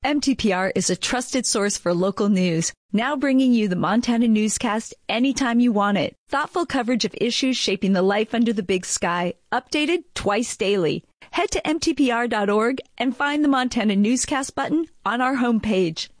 MTPR is a trusted source for local news, now bringing you the Montana Newscast anytime you want it. Thoughtful coverage of issues shaping the life under the big sky, updated twice daily. Head to mtpr.org and find the Montana Newscast button on our homepage.